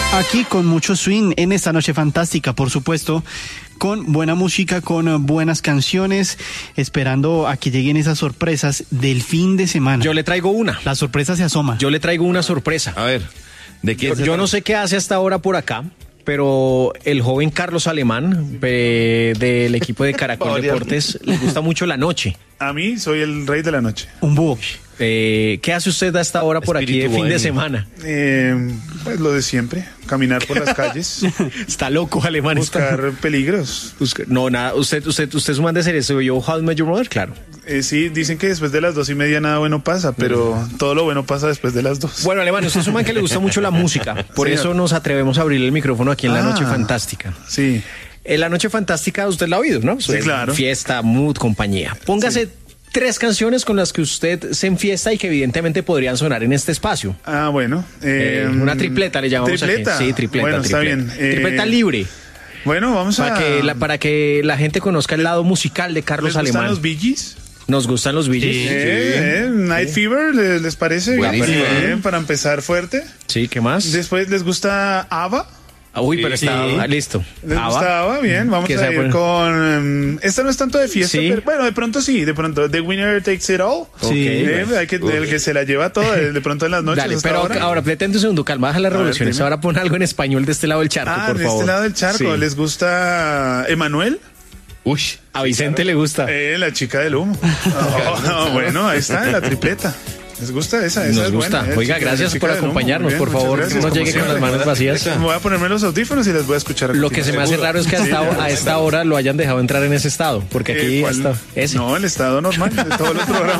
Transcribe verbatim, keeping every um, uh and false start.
Aquí con mucho swing en esta noche fantástica, por supuesto, con buena música, con buenas canciones, esperando a que lleguen esas sorpresas del fin de semana. Yo le traigo una. La sorpresa se asoma. Yo le traigo una sorpresa. A ver, ¿de qué? Yo, yo no sé qué hace hasta ahora por acá, pero el joven Carlos Alemán eh, del equipo de Caracol Deportes le gusta mucho la noche. A mí soy el rey de la noche. Un búho. Eh, ¿Qué hace usted hasta ahora por aquí de Espíritu fin de bohemio. semana? Eh, pues lo de siempre, caminar por las calles, Está loco, Alemán. buscar Está... peligros. Busca- No, nada, usted, usted, usted es un man de serie. ¿Se yo How I Met Your Mother? Claro. Eh, sí, dicen que después de las dos y media nada bueno pasa, pero todo lo bueno pasa después de las dos. Bueno, Alemán, usted es un man que le gusta mucho la música. Por Señor. eso nos atrevemos a abrir el micrófono aquí en La Ah. Noche Fantástica. Sí. En La Noche Fantástica usted la ha oído, ¿no? Sí, claro. Fiesta, mood, compañía. Póngase tres canciones con las que usted se enfiesta y que evidentemente podrían sonar en este espacio. Ah, bueno. eh, Eh, una tripleta le llamamos ¿Tripleta? aquí. Sí, tripleta. Bueno, está tripleta. bien. Eh, Tripleta libre. Bueno, vamos Para a... que, la, para que la gente conozca el lado musical de ¿Les Carlos gustan Alemán. los Bee Gees? Nos gustan los Bee Gees. Eh, eh, Night Fever, ¿les, les parece? Buenísimo. Bien, para empezar fuerte. Sí, ¿qué más? Después, ¿les gusta ABBA? Ah, uy, pero Sí. está ah, listo. ¿Les Ah, gusta va. ABBA? Bien, vamos ¿Qué a se ir pone? con... um, esta no es tanto de fiesta, Sí. pero bueno, de pronto sí, de pronto. The Winner Takes It All. Sí. Eh, hay que, el que se la lleva toda, de pronto en las noches. Dale, hasta pero ahora. ahora, detente un segundo, calma, baja las ver, revoluciones. dime. Ahora pon algo en español de este lado del charco, Ah, por de favor. este lado del charco. Sí. ¿Les gusta Emanuel? Uy, A Vicente le gusta. Eh, la chica del humo. Oh, bueno, ahí está, la tripleta. ¿Les gusta esa? esa Nos es gusta. buena, eh, Oiga, chica- la gracias chica por del humo. acompañarnos. Muy Por bien, favor, muchas no gracias, llegue como con las manos siempre. vacías. Voy a ponerme los audífonos y les voy a escuchar. a Lo que se me hace continuación. raro es que hasta Sí, a esta hora lo hayan dejado entrar en ese estado, porque eh, aquí ¿cuál? hasta ese. No, el estado normal de todos los programas.